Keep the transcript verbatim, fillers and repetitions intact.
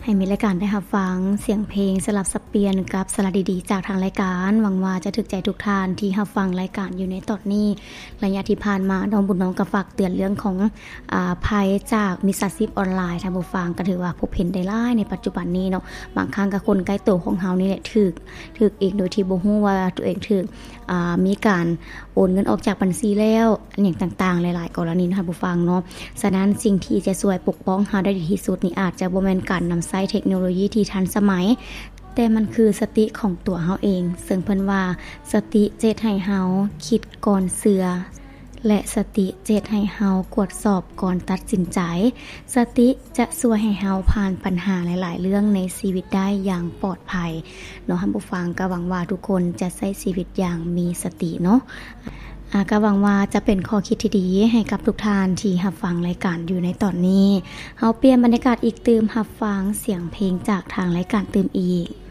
ให้มีรายการได้รับฟังเสียงเพลงสลับสับเปลี่ยนกับสาระดีๆจากทางรายการหวังว่าจะถึกใจทุกท่านที่รับฟังรายการอยู่ในตอนนี้ระยะที่ผ่านมาน้องบุญน้องก็ฝากเตือนเรื่องของอ่าภัยจากมิจฉาชีพออนไลน์ท่านผู้ฟังก็ถือว่าพบเห็นได้หลายในปัจจุบันนี้เนาะบางครั้งก็คนใกล้ตัวของเฮานี่แหละถูกถูกเองโดยที่บ่ฮู้ว่าตัวเองถูกอ่ามีการโอนเงินออกจากบัญชีแล้วอย่างต่างๆหลายๆกรณีท่านผู้ฟังเนาะฉะนั้นสิ่งที่จะช่วยปกป้องเฮาได้ดีที่สุดนี่อาจจะบ่แม่นการนำใช้เทคโนโลยีที่ทันสมัยแต่มันคือสติของตัวเฮาเองซึ่งเพิ่นว่าสติเจตให้เฮาคิดก่อนเชื่อและสติเจตให้เฮากวดสอบก่อนตัดสินใจสติจะช่วยให้เฮาผ่านปัญหาหลายๆเรื่องในชีวิตได้อย่างปลอดภัยเนาะท่านผู้ฟังก็หวังว่าทุกคนจะใช้ชีวิตอย่างมีสติเนาะอ่าก็หวังว่าจะเป็นข้อคิดที่ดีให้กับทุกท่านที่รับฟังรายการอยู่ในตอนนี้เฮาเปลี่ยนบรรยากาศอีกตื่มรับฟังเสียงเพลงจากทางรายการตื่มอีก